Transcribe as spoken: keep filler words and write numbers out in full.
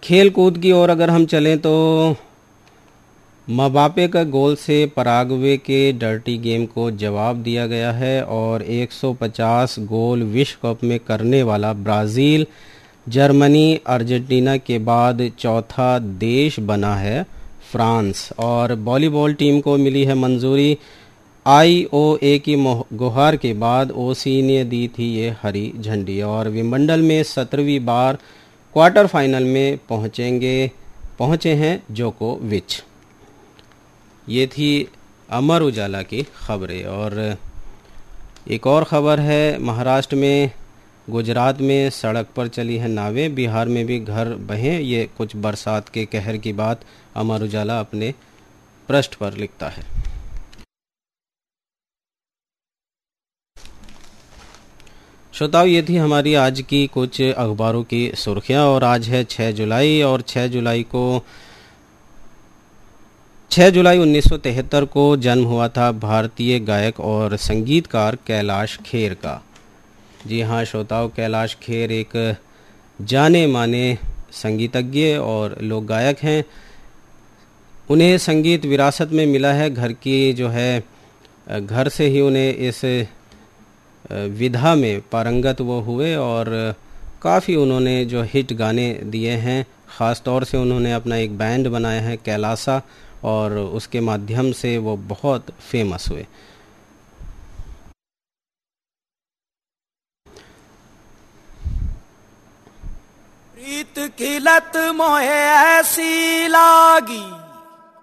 खेल कूद की ओर अगर हम चलें तो मबापे का गोल से पराग्वे के डर्टी गेम को जवाब दिया गया है और एक सौ पचास गोल विश्व कप में करने वाला ब्राज़ील जर्मनी अर्जेंटीना के बाद चौथा देश बना है फ्रांस। और वॉलीबॉल टीम को मिली है मंजूरी। आईओए की गुहार के बाद ओसी ने दी थी ये हरी झंडी और विंबलडन में सत्रहवीं बार क्वार्टर फाइनल में पहुंचेंगे पहुंचे हैं जोकोविच। ये थी अमर उजाला की खबरें। और एक और ख़बर है, महाराष्ट्र में गुजरात में सड़क पर चली है नावें, बिहार में भी घर बहें। ये कुछ बरसात के कहर की बात अमर उजाला अपने पृष्ठ पर लिखता है। श्रोताओ, ये थी हमारी आज की कुछ अखबारों की सुर्खियां। और आज है छह जुलाई और छह जुलाई को छह जुलाई उन्नीस सौ तिहत्तर को जन्म हुआ था भारतीय गायक और संगीतकार कैलाश खेर का। जी हाँ श्रोताओं, कैलाश खेर एक जाने माने संगीतज्ञ और लोक गायक हैं। उन्हें संगीत विरासत में मिला है। घर की जो है घर से ही उन्हें इस विधा में पारंगत वो हुए और काफ़ी उन्होंने जो हिट गाने दिए हैं। ख़ास तौर से उन्होंने अपना एक बैंड बनाया है कैलासा और उसके माध्यम से वो बहुत फेमस हुए। प्रीत की लत मोहे ऐसी लागी